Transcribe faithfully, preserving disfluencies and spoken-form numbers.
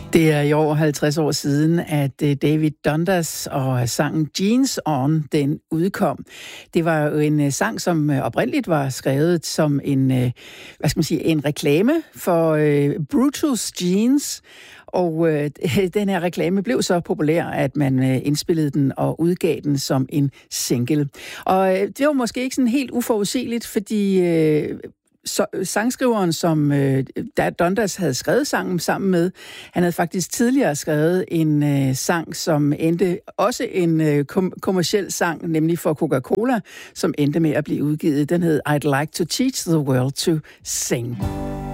Det er i år halvtreds år siden, at David Dundas og sangen Jeans On, den udkom. Det var jo en sang, som oprindeligt var skrevet som en, hvad skal man sige, en reklame for Brutus Jeans. Og øh, den her reklame blev så populær, at man øh, indspillede den og udgav den som en single. Og øh, det var måske ikke sådan helt uforudsigeligt, fordi øh, så, sangskriveren, som øh, Dundas havde skrevet sangen sammen med, han havde faktisk tidligere skrevet en øh, sang, som endte også en øh, kom- kommerciel sang, nemlig for Coca-Cola, som endte med at blive udgivet. Den hed I'd Like to Teach the World to Sing.